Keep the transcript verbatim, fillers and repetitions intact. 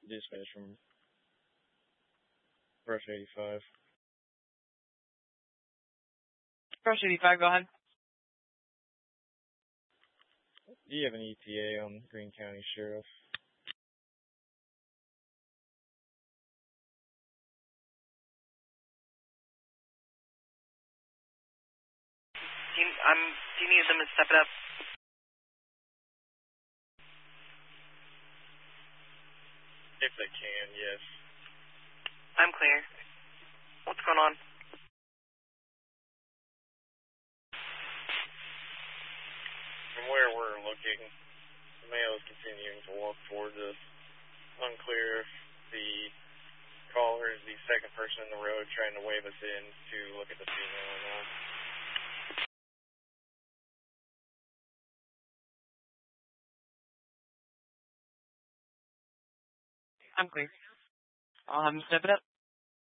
dispatch from Brush eighty-five. Brush eighty-five, go ahead. Do you have an E T A on Greene County Sheriff? Do you, um, do you need them to step it up? If they can, yes. I'm clear. What's going on? From where we're looking, the male is continuing to walk towards us. Unclear if the caller is the second person in the road trying to wave us in to look at the female or not. I'm clear. I'll have him step it up.